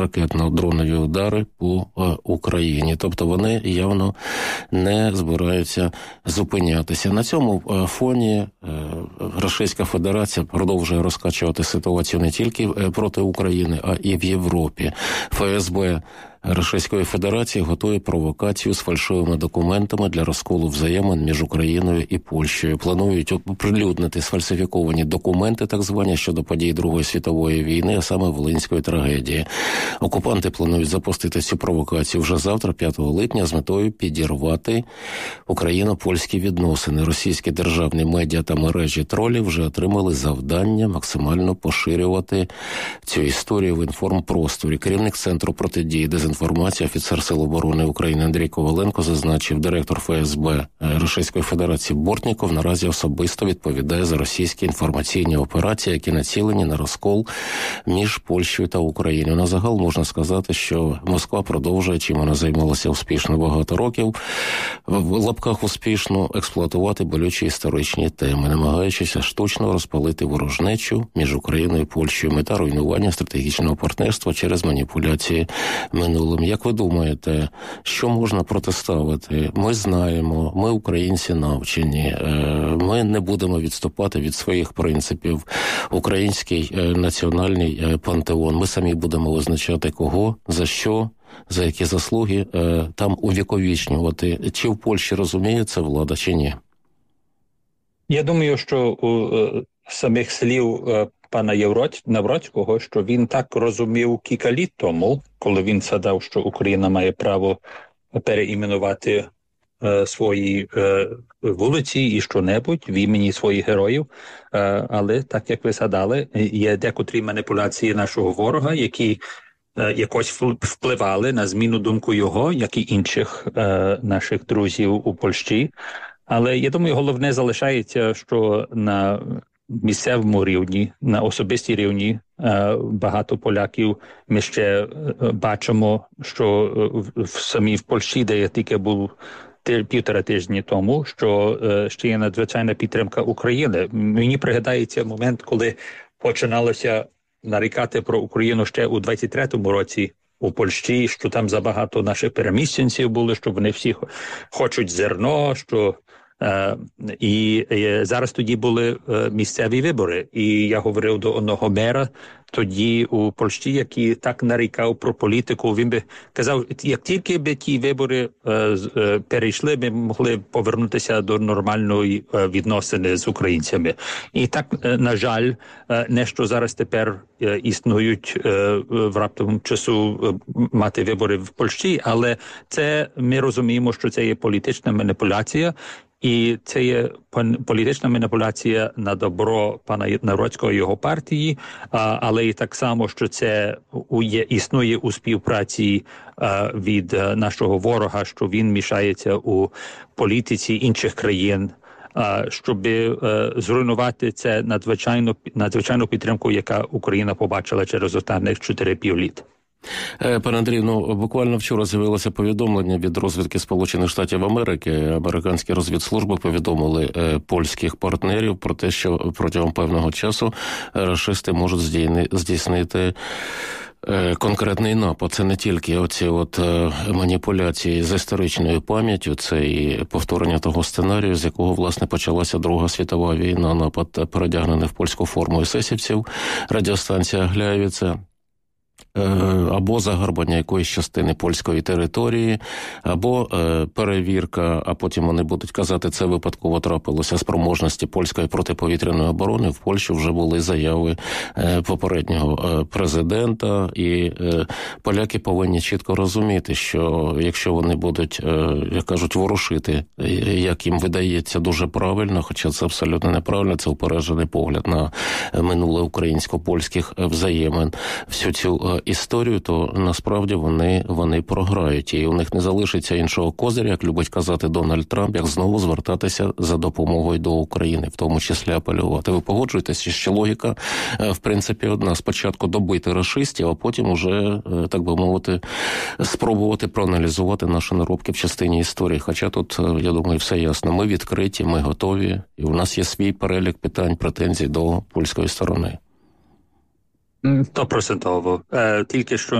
ракетно-дронові удари по Україні. Тобто вони явно не збираються зупинятися. На цьому фоні Російська Федерація продовжує розкачувати ситуацію не тільки проти України, а і в Європі. ФСБ Російської Федерації готує провокацію з фальшивими документами для розколу взаємин між Україною і Польщею. Планують оприлюднити сфальсифіковані документи, так звані, щодо подій Другої світової війни, а саме Волинської трагедії. Окупанти планують запустити цю провокацію вже завтра, 5 липня, з метою підірвати україно-польські відносини. Російські державні медіа та мережі тролів вже отримали завдання максимально поширювати цю історію в інформпросторі. Керівник Центру протидії дезінформації, офіцер Сил оборони України Андрій Коваленко зазначив, директор ФСБ Російської Федерації Бортніков наразі особисто відповідає за російські інформаційні операції, які націлені на розкол між Польщею та Україною. На загал можна сказати, що Москва продовжує, чим вона займалася успішно багато років, в лапках успішно експлуатувати болючі історичні теми, намагаючись штучно розпалити ворожнечу між Україною і Польщею. Мета руйнування стратегічного партнерства через маніпуляції минулим. Як ви думаєте, що можна протиставити? Ми знаємо, ми українці навчені, ми не будемо відступати від своїх принципів. Український національний пантеон. Ми самі будемо визначати кого, за що, за які заслуги там увіковічнювати. Чи в Польщі розуміє це влада, чи ні? Я думаю, що у самих слів пана Навроцького, що він так розумів кілька літ тому, коли він згадав, що Україна має право переіменувати свої вулиці і що-небудь в імені своїх героїв. Але, так як ви згадали, є декотрі маніпуляції нашого ворога, які якось впливали на зміну думку його, як і інших наших друзів у Польщі. Але, я думаю, головне залишається, що на місцевому рівні, на особистій рівні багато поляків ми ще бачимо, що самі в Польщі, де я тільки був 1,5 тижні тому, що ще є надзвичайна підтримка України. Мені пригадається момент, коли починалося нарікати про Україну ще у 23-му році у Польщі, що там забагато наших переміщенців були, що вони всі хочуть зерно, що і зараз тоді були місцеві вибори. І я говорив до одного мера тоді у Польщі, який так нарікав про політику. Він би казав, як тільки би ті вибори перейшли, ми могли повернутися до нормальної відносини з українцями. І так, на жаль, не що зараз тепер існують в раптовому часу мати вибори в Польщі, але це ми розуміємо, що це є політична маніпуляція. І це є політична маніпуляція на добро пана Навроцького і його партії, але і так само, що це існує у співпраці від нашого ворога, що він мішається у політиці інших країн, щоб зруйнувати це надзвичайну підтримку, яка Україна побачила через останніх 4,5 літ. Пане Андрій, буквально вчора з'явилося повідомлення від розвідки Сполучених Штатів Америки. Американські розвідслужби повідомили польських партнерів про те, що протягом певного часу рашисти можуть здійснити конкретний напад. Це не тільки оці маніпуляції з історичною пам'яттю, це і повторення того сценарію, з якого, власне, почалася Друга світова війна, напад передягнений в польську форму есесівців, радіостанція Гляєвіце, або загарбання якоїсь частини польської території, або перевірка, а потім вони будуть казати, це випадково трапилося, спроможності польської протиповітряної оборони. В Польщі вже були заяви попереднього президента, і поляки повинні чітко розуміти, що якщо вони будуть, як кажуть, ворушити, як їм видається, дуже правильно, хоча це абсолютно неправильно, це упереджений погляд на минуле українсько-польських взаємин, всю цю історію, то насправді вони програють. І у них не залишиться іншого козиря, як любить казати Дональд Трамп, як знову звертатися за допомогою до України, в тому числі апелювати. Ви погоджуєтеся, що логіка, в принципі, одна. Спочатку добити рашистів, а потім уже, так би мовити, спробувати проаналізувати наші наробки в частині історії. Хоча тут, я думаю, все ясно. Ми відкриті, ми готові, і у нас є свій перелік питань, претензій до польської сторони. 100%. Тільки що